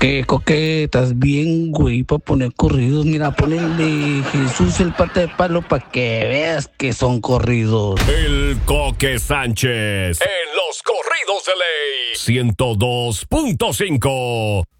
Estás bien, güey, para poner corridos. Mira, ponle Jesús el pata de palo para que veas que son corridos. El Coque Sánchez en los corridos de ley 102.5.